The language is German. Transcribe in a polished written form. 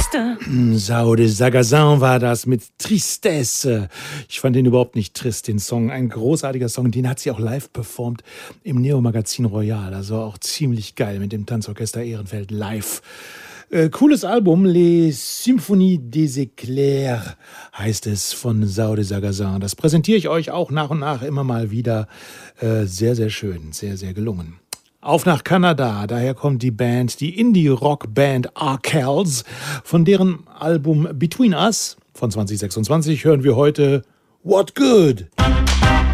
Triste. Sao de Sagazin war das mit Tristesse. Ich fand den überhaupt nicht trist, den Song. Ein großartiger Song, den hat sie auch live performt im Neo-Magazin Royal. Also auch ziemlich geil mit dem Tanzorchester Ehrenfeld live. Cooles Album, Les Symphonies des Éclairs heißt es von Sao de Sagazin. Das präsentiere ich euch auch nach und nach immer mal wieder. Sehr, sehr schön, sehr, sehr gelungen. Auf nach Kanada, daher kommt die Band, die Indie-Rock-Band Arkells. Von deren Album Between Us von 2026 hören wir heute What Good?